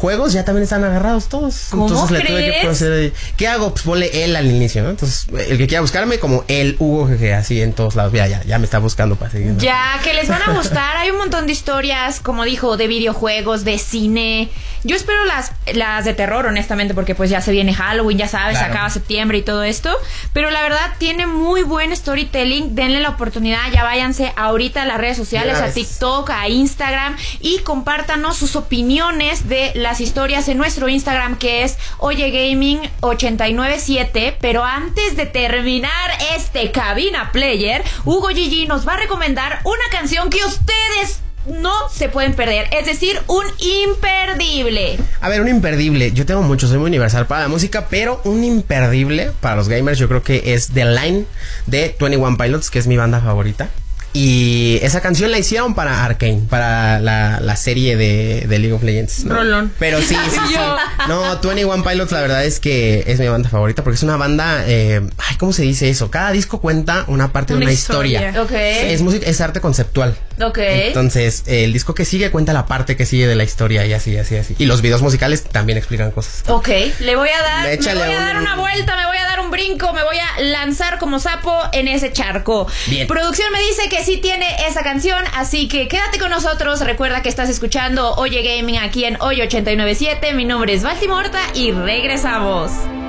videojuegos ya también están agarrados todos. ¿Cómo Entonces crees? le tuve que proceder. ¿Qué hago? Pues ponle él al inicio, ¿no? Entonces, el que quiera buscarme, como el Hugo GG, así en todos lados. Mira, ya me está buscando para seguir, ¿no? Ya, que les van a gustar. Hay un montón de historias, como dijo, de videojuegos, de cine. Yo espero las de terror, honestamente, porque pues ya se viene Halloween, ya sabes, Claro. acaba septiembre y todo esto. Pero la verdad tiene muy buen storytelling. Denle la oportunidad, ya váyanse ahorita a las redes sociales, a TikTok, a Instagram, y compártanos sus opiniones de las historias en nuestro Instagram, que es OyeGaming897. Pero antes de terminar este Cabina Player, Hugo Gigi nos va a recomendar una canción que ustedes no se pueden perder, es decir, un imperdible. A ver, un imperdible. Yo tengo mucho, soy muy universal para la música, pero un imperdible para los gamers yo creo que es The Line de 21 Pilots, que es mi banda favorita. Y esa canción la hicieron para Arcane, para la serie de League of Legends, ¿no? Rolón. Pero sí. No, 21 Pilots la verdad es que es mi banda favorita porque es una banda, ¿cómo se dice eso? Cada disco cuenta una parte de una historia. Ok. Es música, es arte conceptual. Ok. Entonces, el disco que sigue cuenta la parte que sigue de la historia y así. Y los videos musicales también explican cosas. Ok, le voy a dar, Échale me voy a dar una vuelta, me voy a dar un brinco, me voy a lanzar como sapo en ese charco. Bien. Producción me dice que sí tiene esa canción, así que quédate con nosotros. Recuerda que estás escuchando Oye Gaming aquí en Oye 897. Mi nombre es Baltimorta y regresamos.